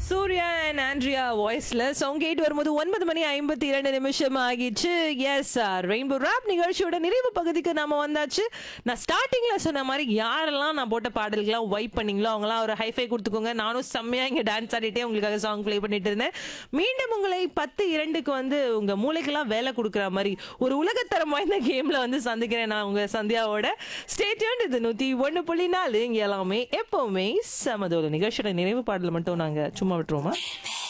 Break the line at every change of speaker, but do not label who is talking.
Surya and Andrea வாய்ஸ்ல song கேட்டு வரும்போது 9:52 ஆகிடுச்சு. எஸ் சார், ரெயின்போ ராப் நிகழ்ச்சியோட நிறைவு பகுதிக்கு நாம வந்தாச்சு. நான் ஸ்டார்டிங்ல சொன்ன மாதிரி யாரெல்லாம் நான் போட்ட பாடல்கள்லாம் வைப் பண்ணீங்களோ அவங்களாம் ஒரு ஹைஃபை கொடுத்துக்கோங்க. நானும் செம்மையா இங்க டான்ஸ் ஆடிட்டே உங்களுக்காக சாங் ப்ளே பண்ணிட்டு இருந்தேன். மீண்டும் உங்களை 10:02 வந்து உங்க மூளைக்கெல்லாம் வேலை கொடுக்குற மாதிரி ஒரு உலகத்தரம் வாய்ந்த கேம்ல வந்து சந்திக்கிறேன். நான் உங்க சந்தியாவோட ஸ்டேட்யூன். இது 101.4 இங்க எல்லாமே எப்பவுமே சமதோல. நிகழ்ச்சியோட நிறைவு பாடல மட்டும் நாங்க சும்மா விட்டுருவோமா?